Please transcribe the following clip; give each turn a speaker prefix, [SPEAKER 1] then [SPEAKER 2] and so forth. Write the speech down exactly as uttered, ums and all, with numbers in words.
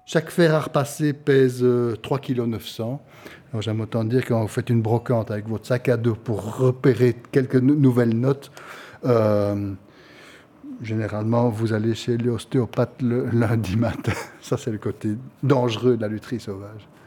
[SPEAKER 1] Chaque fer à repasser pèse euh, trois virgule neuf cents kilos. Alors j'aime autant dire que quand vous faites une brocante avec votre sac à dos pour repérer quelques nou- nouvelles notes, euh, généralement vous allez chez l'ostéopathe le lundi matin. Ça c'est le côté dangereux de la lutherie sauvage.